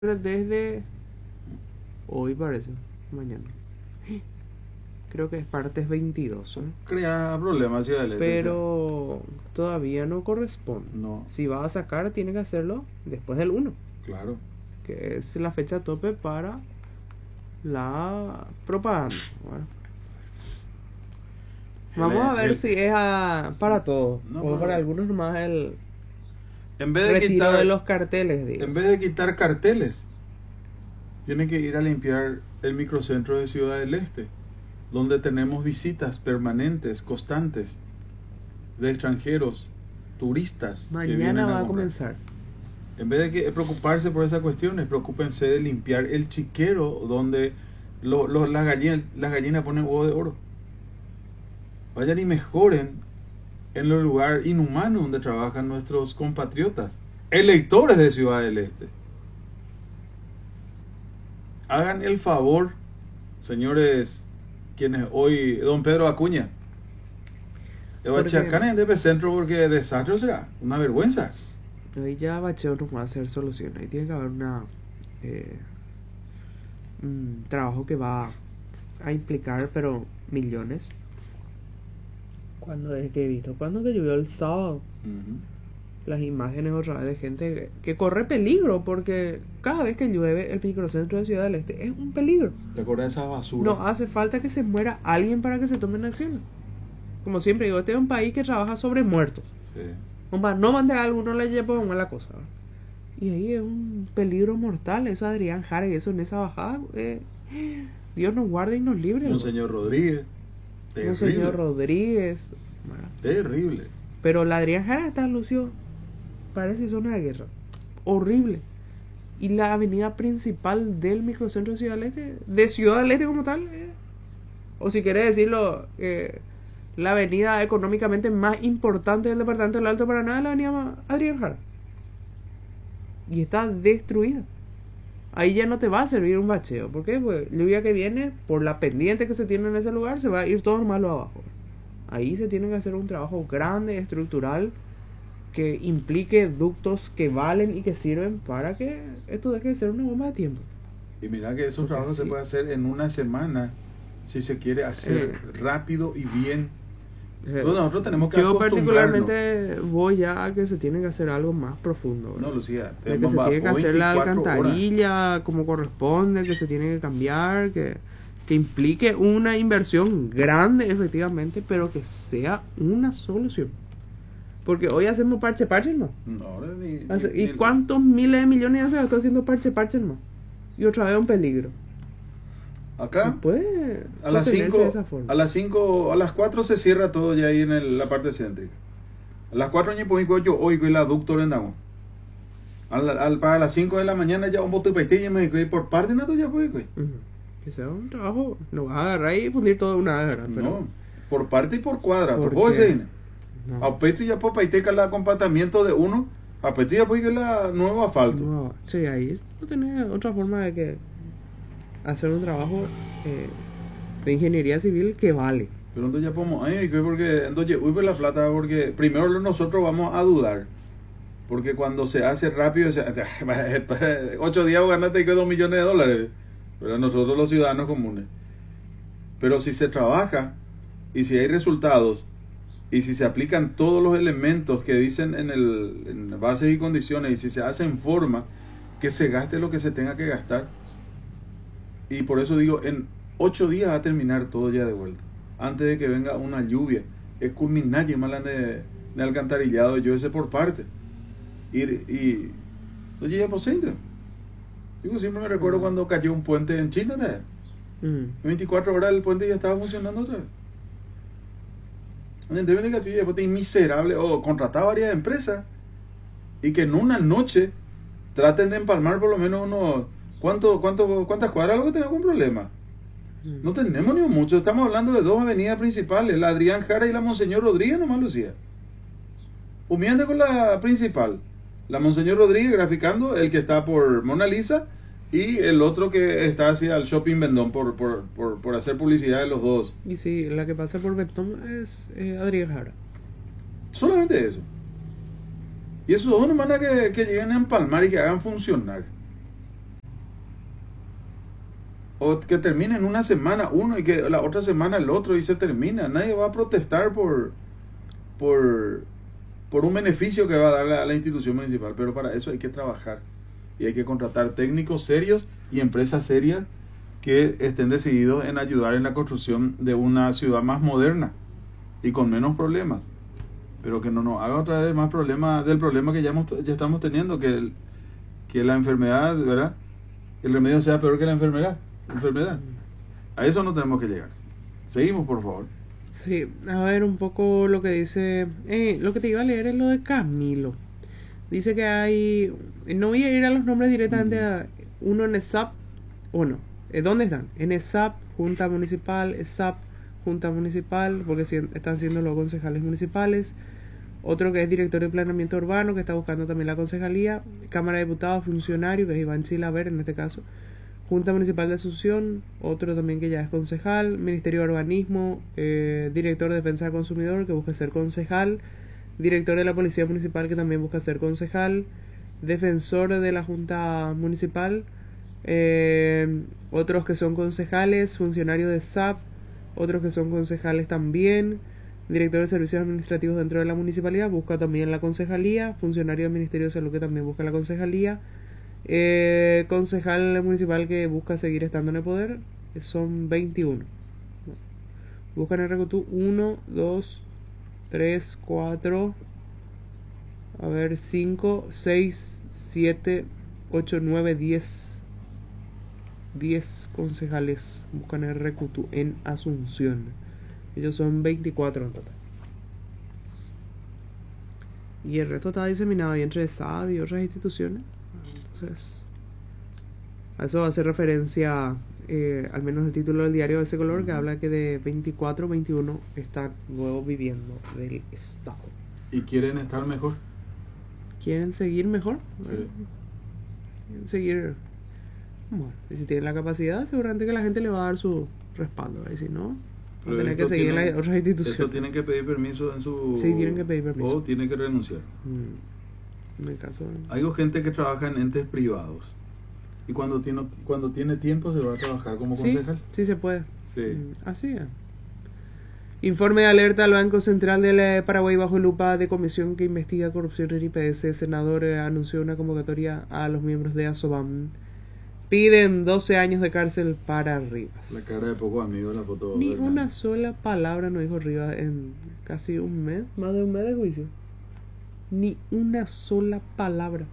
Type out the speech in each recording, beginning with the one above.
desde hoy parece, mañana. Creo que es martes 22, ¿eh? Crea problemas, Ciudad del Este. Pero todavía no corresponde. No, Si va a sacar, tiene que hacerlo después del 1, claro. que es la fecha tope para la propaganda. Bueno, vamos a ver si es para todos No, o pero- para algunos más el En vez de retiro quitar, de los carteles, digo. en vez de quitar carteles, tiene que ir a limpiar el microcentro de Ciudad del Este, donde tenemos visitas permanentes, constantes, de extranjeros, turistas. que vienen Mañana va a comprar. comenzar. En vez de preocuparse por esas cuestiones, preocúpense de limpiar el chiquero donde las gallinas ponen huevo de oro. Vayan y mejoren en el lugar inhumano donde trabajan nuestros compatriotas, electores de Ciudad del Este. Hagan el favor, señores, quienes hoy, don Pedro Acuña, Evachiacán en DP Centro, porque desastre será, una vergüenza. Ahí ya Bacheo no va a hacer solución. Ahí tiene que haber un trabajo que va a implicar, pero millones. Cuando es que he visto, cuando que llovió el sábado, las imágenes otra vez de gente que corre peligro, porque cada vez que llueve el microcentro de Ciudad del Este es un peligro. ¿Te acuerdas de esa basura? No hace falta que se muera alguien para que se tomen acciones. Como siempre digo, este es un país que trabaja sobre muertos. Sí. Hombre, no mande a alguno le lleve una la cosa, ¿verdad? Y ahí es un peligro mortal. Eso Adrián Jara y eso en esa bajada. Dios nos guarde y nos libre. Monseñor Rodríguez. Monseñor Rodríguez. ¿Verdad? Terrible. Pero la Adrián Jara está lucio. Parece zona de guerra. Horrible. Y la avenida principal del microcentro de Ciudad del Este, de Ciudad del Este como tal, o si querés decirlo, la avenida económicamente más importante del departamento del Alto Paraná es la avenida Adrián Jara. Y está destruida. Ahí ya no te va a servir un bacheo. ¿Por qué? Pues lluvia que viene, por la pendiente que se tiene en ese lugar, se va a ir todo malo abajo. Ahí se tiene que hacer un trabajo grande, estructural, que implique ductos que valen y que sirven para que esto deje de ser una bomba de tiempo. Y mira que esos Porque trabajos se sí. puede hacer en una semana si se quiere hacer rápido y bien. Bueno, nosotros tenemos que Yo acostumbrarnos. particularmente voy ya a que se tiene que hacer algo más profundo, ¿verdad? No, Lucía, De que se tiene que hacer la 24 horas. alcantarilla como corresponde, que se tiene que cambiar, que implique una inversión grande efectivamente, pero que sea una solución. Porque hoy hacemos parche ¿no? No, ahora ¿Y cuántos miles de millones ya se gastó haciendo parche ¿no? Y otra vez un peligro. Acá, Puede a las sostenerse 5, de esa forma. a las 4 se cierra todo ya ahí en la parte céntrica. A las 4 ni puedo yo hoy con la ducto en Dago. Para las 5 de la mañana ya un bote pequeño me dijo, por parte no ya puedo. Ujú. Que sea un trabajo, no vas a agarrar y fundir todo de una vez, ¿verdad? Pero No, por parte y por cuadra. ¿por ¿Por qué? qué? no. A peito ya por paiteca la compactamiento de uno, a peito ya por la nuevo asfalto. No, sí, ahí no tenés otra forma de que hacer un trabajo de ingeniería civil que vale. Pero entonces ya podemos, porque entonces uy por la plata, porque primero nosotros vamos a dudar. Porque cuando se hace rápido, 8 días ganaste $2 millones, pero nosotros los ciudadanos comunes. Pero si se trabaja y si hay resultados y si se aplican todos los elementos que dicen en bases y condiciones y si se hace en forma que se gaste lo que se tenga que gastar. Y por eso digo, en 8 días va a terminar todo ya de vuelta. Antes de que venga una lluvia. Es culminar y más de alcantarillado yo ese por parte. Y oye, ya por centro. Digo, siempre me recuerdo cuando cayó un puente en China, ¿no? En 24 horas el puente ya estaba funcionando otra vez. Debe negativo, después miserable, o contratar varias empresas y que en una noche traten de empalmar por lo menos unos ¿cuántas cuadras algo tenemos un problema? No tenemos ni mucho, estamos hablando de 2 avenidas principales, la Adrián Jara y la Monseñor Rodríguez nomás, Lucía. Humillante con la principal, la Monseñor Rodríguez graficando, el que está por Mona Lisa y el otro que está hacia el Shopping Vendón por hacer publicidad de los dos. Y sí, la que pasa por Betón es Adrián Jara. Solamente eso. Y esos dos nomás que lleguen a empalmar y que hagan funcionar. O que termine en una semana uno y que la otra semana el otro y se termina. Nadie va a protestar por, por un beneficio que va a dar a la institución municipal. Pero para eso hay que trabajar. Y hay que contratar técnicos serios y empresas serias que estén decididos en ayudar en la construcción de una ciudad más moderna y con menos problemas. Pero que no nos haga otra vez más problemas del problema que ya estamos teniendo, que la enfermedad, ¿verdad? El remedio sea peor que la enfermedad. A eso no tenemos que llegar. Seguimos, por favor. Sí, a ver un poco lo que dice. Lo que te iba a leer es lo de Camilo. Dice que hay. No voy a ir a los nombres directamente. A uno en ESAP. Uno. ¿Dónde están? En ESAP, Junta Municipal, ESAP, Junta Municipal, porque están siendo los concejales municipales. Otro que es director de planeamiento urbano, que está buscando también la concejalía. Cámara de Diputados, funcionario, que es Iván Chilaver en este caso. Junta Municipal de Asunción, otro también que ya es concejal. Ministerio de Urbanismo, director de Defensa del Consumidor, que busca ser concejal. Director de la Policía Municipal, que también busca ser concejal. Defensor de la Junta Municipal. Otros que son concejales, funcionarios de SAP, otros que son concejales también. Director de Servicios Administrativos dentro de la municipalidad, busca también la concejalía. Funcionario del Ministerio de Salud, que también busca la concejalía. Concejal municipal que busca seguir estando en el poder, son 21. Buscan el RQTU 1, 2, 3, 4, a ver, 5, 6, 7, 8, 9, 10. 10 concejales buscan el RQTU en Asunción. Ellos son 24 en total. Y el resto está diseminado ahí entre SAB y otras instituciones. Entonces, a eso hace referencia, al menos el título del diario de ese color, que habla que de 24 21 están nuevos viviendo del Estado. ¿Y quieren estar mejor? ¿Quieren seguir mejor? Sí. Quieren seguir. Bueno, y si tienen la capacidad, seguramente que la gente le va a dar su respaldo. Y si no, va a tener que seguir en las otras instituciones. Esto tienen que pedir permiso en su... Sí, tienen que pedir permiso. O tienen que renunciar. En el caso de... Hay gente que trabaja en entes privados. Y cuando tiene tiempo se va a trabajar como concejal. Sí, se puede. Sí. Así es. Informe de alerta al Banco Central del Paraguay bajo lupa de comisión que investiga corrupción en IPS. El senador anunció una convocatoria a los miembros de ASOBAM. Piden 12 años de cárcel para Rivas. La cara de poco amigo, la foto. Ni una sola palabra no dijo Rivas en casi un mes, más de un mes de juicio. Ni una sola palabra.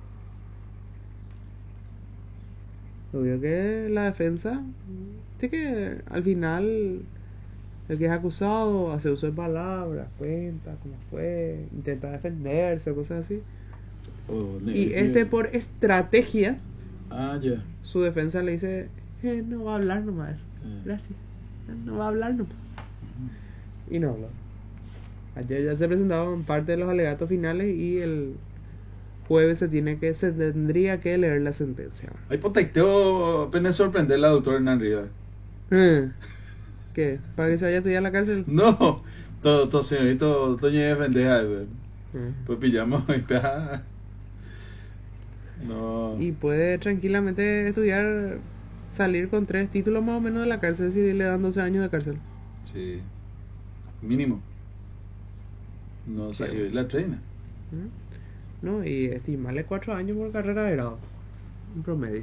Obvio que la defensa, sí que al final el que es acusado hace uso de palabras, cuenta cómo fue, intenta defenderse, cosas así. Y por estrategia, ya. Su defensa le dice, no va a hablar nomás, gracias, no va a hablar nomás. Y no habló. Ayer ya se presentaban parte de los alegatos finales y el jueves se tendría que leer la sentencia. Hay potecteo, apenas sorprender a la doctora Hernán Rivas. ¿Qué? ¿Para que se vaya a estudiar a la cárcel? No, todo señorito, Toño de pendeja. Pues pillamos y no. Y puede tranquilamente estudiar, salir con 3 títulos más o menos de la cárcel si le dan 12 años de cárcel. Sí, mínimo. No, salir la treina. No, y estimarle 4 años por carrera de grado, en promedio.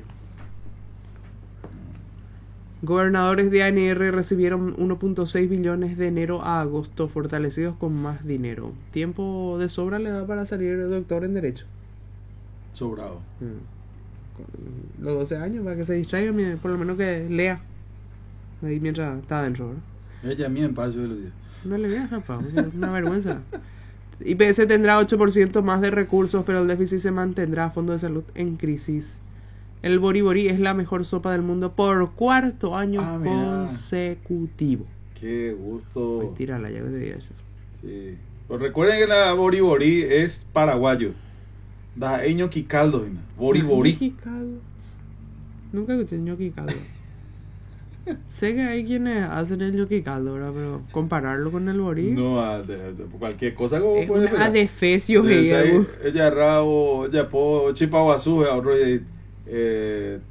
Gobernadores de ANR recibieron 1.6 billones de enero a agosto, fortalecidos con más dinero. Tiempo de sobra le da para salir doctor en Derecho. Sobrado. Con los 12 años, para que se distraiga, por lo menos que lea. Ahí mientras está adentro, ¿verdad? Ella a mí en paz, yo le digo. No le veas, papá, es una vergüenza. IPS tendrá 8% más de recursos, pero el déficit se mantendrá. Fondo de Salud en crisis. El Boriborí es la mejor sopa del mundo por 4º año consecutivo. Qué gusto. Ay, tírala, ya que te diga eso. Sí. Pues recuerden que la Boriborí es paraguayo. Da ñoqui caldo, Boriborí. Nunca escuché ñoqui caldo. Sé que hay quienes hacen el ñoqui caldo, ¿verdad? Pero compararlo con el borí. No, cualquier cosa como es puede. Una adefesio, ella rabo, ella po, chipa guazú, otro